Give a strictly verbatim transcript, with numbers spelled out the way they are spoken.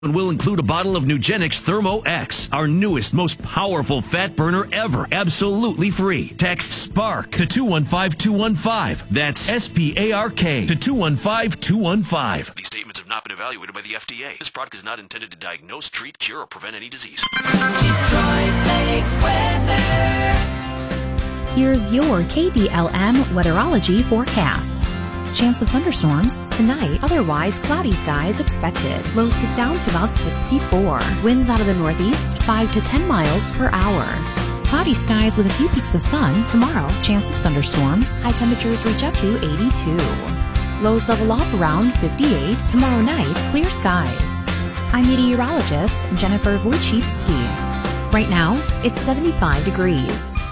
And will include a bottle of Nugenix Thermo X, our newest, most powerful fat burner ever. Absolutely free. Text SPARK to two one five two one five. That's S P A R K to two one five two one five. These statements have not been evaluated by the F D A. This product is not intended to diagnose, treat, cure, or prevent any disease. Detroit Lakes weather. Here's your K D L M weatherology forecast. Chance of thunderstorms tonight, otherwise cloudy skies expected. Lows dip down to about sixty-four. Winds out of the northeast, five to ten miles per hour. Cloudy skies with a few peaks of sun tomorrow. Chance of thunderstorms. High temperatures reach up to eighty-two. Lows level off around fifty-eight. Tomorrow night, clear skies. I'm meteorologist Jennifer Wojcicki. Right now, it's seventy-five degrees.